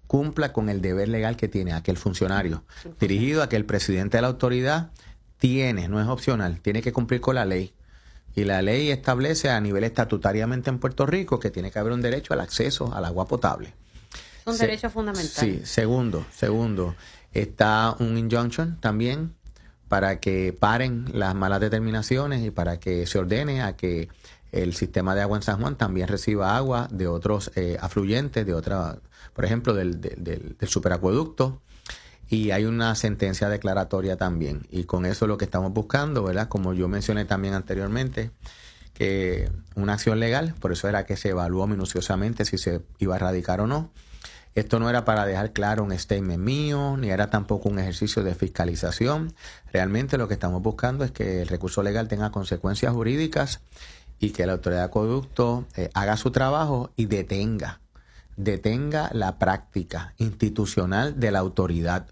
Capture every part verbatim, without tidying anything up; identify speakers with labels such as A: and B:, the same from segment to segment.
A: cumpla con el deber legal que tiene aquel funcionario, dirigido a que el presidente de la autoridad tiene, no es opcional, tiene que cumplir con la ley. Y la ley establece a nivel estatutariamente en Puerto Rico que tiene que haber un derecho al acceso al agua potable.
B: Es un Se, derecho fundamental.
A: Sí, segundo, segundo, está un injunction también para que paren las malas determinaciones y para que se ordene a que el sistema de agua en San Juan también reciba agua de otros eh, afluyentes, de otra, por ejemplo, del, del, del, del superacueducto. Y hay una sentencia declaratoria también. Y con eso lo que estamos buscando, ¿verdad? Como yo mencioné también anteriormente, que una acción legal, por eso era que se evaluó minuciosamente si se iba a radicar o no. Esto no era para dejar claro un statement mío, ni era tampoco un ejercicio de fiscalización. Realmente lo que estamos buscando es que el recurso legal tenga consecuencias jurídicas y que la autoridad de acueducto eh, haga su trabajo y detenga, detenga la práctica institucional de la autoridad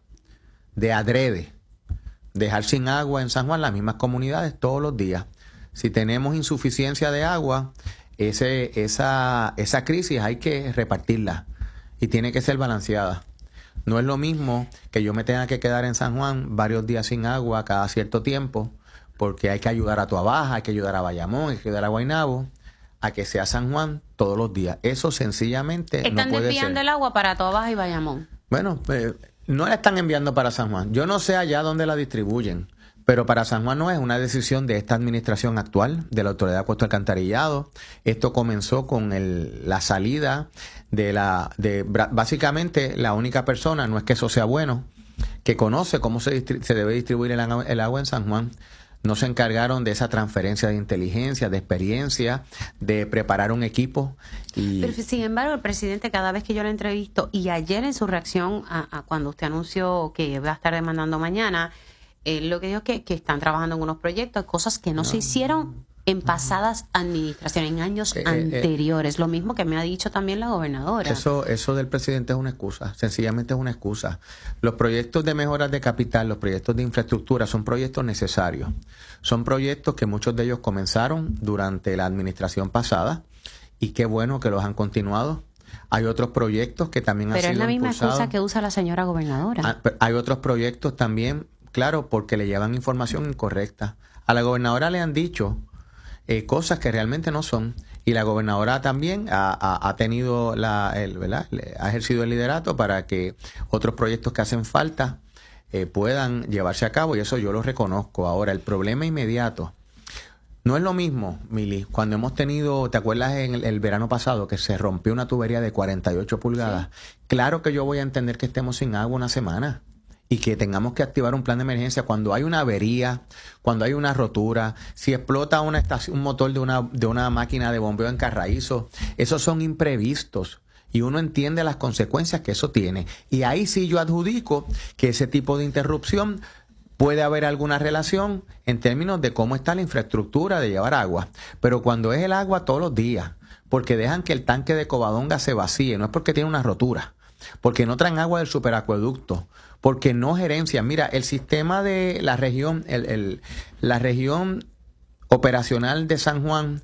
A: de adrede, dejar sin agua en San Juan las mismas comunidades todos los días. Si tenemos insuficiencia de agua, ese, esa, esa crisis hay que repartirla y tiene que ser balanceada. No es lo mismo que yo me tenga que quedar en San Juan varios días sin agua cada cierto tiempo, porque hay que ayudar a Tuabaja, hay que ayudar a Bayamón, hay que ayudar a Guaynabo, a que sea San Juan todos los días. Eso sencillamente no puede ser.
B: Están desviando el agua para Tuabaja y Bayamón.
A: Bueno, eh, no la están enviando para San Juan. Yo no sé allá dónde la distribuyen, pero para San Juan no es una decisión de esta administración actual, de la Autoridad de Acueducto Alcantarillado. Esto comenzó con el, la salida de la, de básicamente la única persona, no es que eso sea bueno, que conoce cómo se, se debe distribuir el, el agua en San Juan. No se encargaron de esa transferencia de inteligencia, de experiencia, de preparar un equipo. Y...
B: Pero sin embargo, el presidente, cada vez que yo le entrevisto, y ayer en su reacción a, a cuando usted anunció que va a estar demandando mañana, él lo que dijo es que, que están trabajando en unos proyectos, cosas que no, no. se hicieron en pasadas administraciones, en años eh, anteriores. Eh, lo mismo que me ha dicho también la gobernadora.
A: Eso, eso del presidente es una excusa, sencillamente es una excusa. Los proyectos de mejoras de capital, los proyectos de infraestructura son proyectos necesarios. Son proyectos que muchos de ellos comenzaron durante la administración pasada y qué bueno que los han continuado. Hay otros proyectos que también
B: Pero
A: han sido
B: impulsados. Pero es la misma
A: impulsados.
B: excusa que usa la señora gobernadora.
A: Ah, hay otros proyectos también, claro, porque le llevan información incorrecta. A la gobernadora le han dicho Eh, cosas que realmente no son, y la gobernadora también ha, ha, ha tenido la, el, ¿verdad? ha ejercido el liderato para que otros proyectos que hacen falta eh, puedan llevarse a cabo, y eso yo lo reconozco. Ahora, el problema inmediato no es lo mismo, Mili, cuando hemos tenido, ¿te acuerdas en el, el verano pasado que se rompió una tubería de cuarenta y ocho pulgadas? Sí. Claro que yo voy a entender que estemos sin agua una semana y que tengamos que activar un plan de emergencia cuando hay una avería, cuando hay una rotura, si explota una estación, un motor de una, de una máquina de bombeo en Carraízo. Esos son imprevistos y uno entiende las consecuencias que eso tiene. Y ahí sí yo adjudico que ese tipo de interrupción puede haber alguna relación en términos de cómo está la infraestructura de llevar agua. Pero cuando es el agua todos los días, porque dejan que el tanque de Covadonga se vacíe, no es porque tiene una rotura, porque no traen agua del superacueducto, porque no gerencian. Mira, el sistema de la región, el, el, la región operacional de San Juan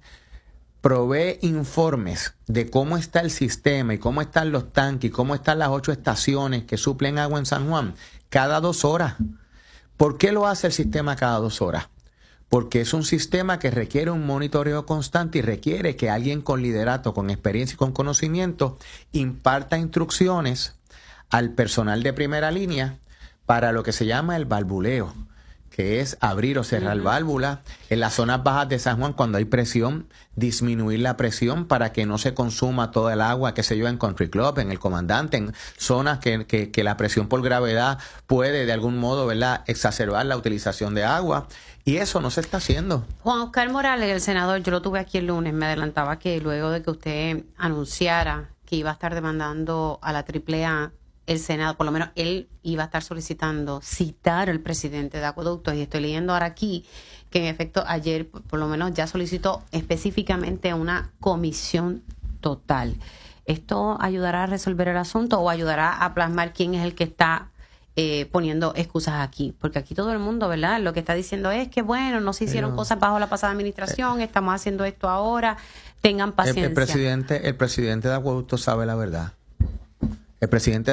A: provee informes de cómo está el sistema y cómo están los tanques y cómo están las ocho estaciones que suplen agua en San Juan cada dos horas. ¿Por qué lo hace el sistema cada dos horas? Porque es un sistema que requiere un monitoreo constante y requiere que alguien con liderato, con experiencia y con conocimiento imparta instrucciones al personal de primera línea para lo que se llama el valvuleo, que es abrir o cerrar uh-huh. válvulas. En las zonas bajas de San Juan, cuando hay presión, disminuir la presión para que no se consuma todo el agua, qué sé yo, en Country Club, en el Comandante, en zonas que, que, que la presión por gravedad puede de algún modo, ¿verdad?, exacerbar la utilización de agua. Y eso no se está haciendo.
B: Juan Oscar Morales, el senador, yo lo tuve aquí el lunes, me adelantaba que luego de que usted anunciara que iba a estar demandando a la triple A, el Senado, por lo menos él iba a estar solicitando citar al presidente de Acueductos, y estoy leyendo ahora aquí que en efecto ayer por lo menos ya solicitó específicamente una comisión total. ¿Esto ayudará a resolver el asunto o ayudará a plasmar quién es el que está eh, poniendo excusas aquí? Porque aquí todo el mundo, ¿verdad?, lo que está diciendo es que bueno, no se hicieron Pero, cosas bajo la pasada administración, eh, estamos haciendo esto ahora, tengan paciencia.
A: El, el presidente, el presidente de Acueductos sabe la verdad. El presidente